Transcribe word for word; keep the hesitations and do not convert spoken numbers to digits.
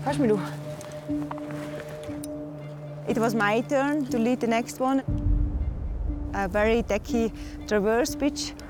Kannst du mir? It was my turn to lead the next one. A very techy traverse pitch.